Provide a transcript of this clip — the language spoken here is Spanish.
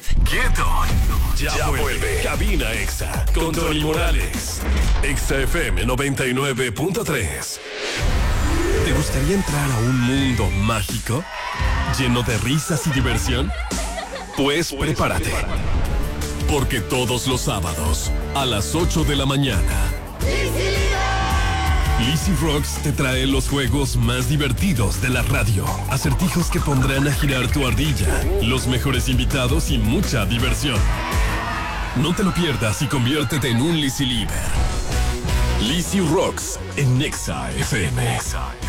Quieto. Ya vuelve. Cabina Exa con Tony Morales. Exa FM 99.3. ¿Te gustaría entrar a un mundo mágico? ¿Lleno de risas y diversión? Pues prepárate. Porque todos los sábados, a las 8 de la mañana, Lizzy Rocks te trae los juegos más divertidos de la radio. Acertijos que pondrán a girar tu ardilla, los mejores invitados y mucha diversión. No te lo pierdas y conviértete en un Lizzy Lieber. Lizzy Rocks en Exa FM.